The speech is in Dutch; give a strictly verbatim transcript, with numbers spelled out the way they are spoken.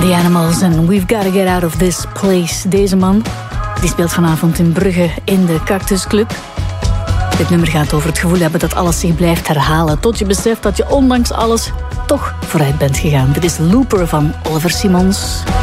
The Animals en We've Gotta Get Out of This Place. Deze man die speelt vanavond in Brugge in de Cactus Club. Dit nummer gaat over het gevoel hebben dat alles zich blijft herhalen, tot je beseft dat je ondanks alles toch vooruit bent gegaan. Dit is Looper van Oliver Simons.